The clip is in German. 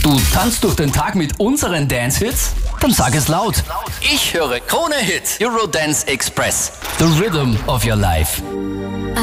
Du tanzt durch den Tag mit unseren Dance-Hits? Dann sag es laut. Ich höre Krone Hit, Eurodance Express. The Rhythm of Your Life.